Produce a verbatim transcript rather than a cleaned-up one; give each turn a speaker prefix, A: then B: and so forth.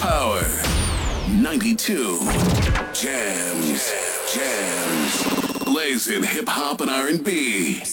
A: Power ninety-two. Jams. Jams. Blazing hip hop and R and B.